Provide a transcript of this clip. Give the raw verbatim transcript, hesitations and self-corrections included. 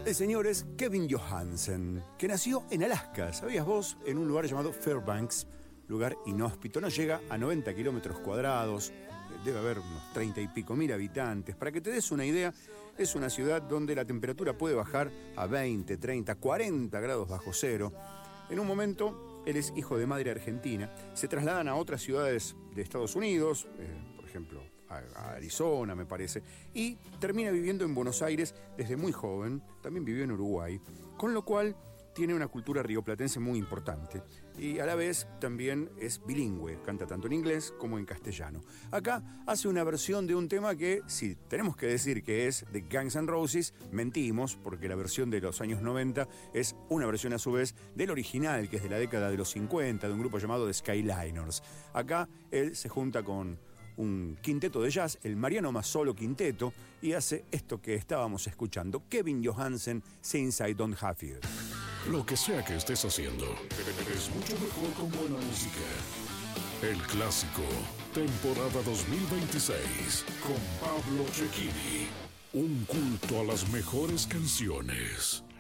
El señor es Kevin Johansen, que nació en Alaska, ¿sabías vos? En un lugar llamado Fairbanks, lugar inhóspito, no llega a noventa kilómetros cuadrados, debe haber unos treinta y pico mil habitantes. Para que te des una idea, es una ciudad donde la temperatura puede bajar a veinte, treinta, cuarenta grados bajo cero. En un momento, él es hijo de madre argentina, se trasladan a otras ciudades de Estados Unidos, eh, por ejemplo, a, a Arizona, me parece, y termina viviendo en Buenos Aires desde muy joven, también vivió en Uruguay, con lo cual tiene una cultura rioplatense muy importante y a la vez también es bilingüe, canta tanto en inglés como en castellano. Acá hace una versión de un tema que, si tenemos que decir que es de Guns N' Roses, mentimos, porque la versión de los años noventa es una versión a su vez del original, que es de la década de los cincuenta, de un grupo llamado The Skyliners. Acá él se junta con un quinteto de jazz, el Mariano Mazzolo Quinteto, y hace esto que estábamos escuchando, Kevin Johansen, Since I Don't Have You. Lo que sea que estés haciendo, es mucho mejor con buena música. El Clásico, temporada dos mil veintiséis, con Pablo Cecchini. Un culto a las mejores canciones.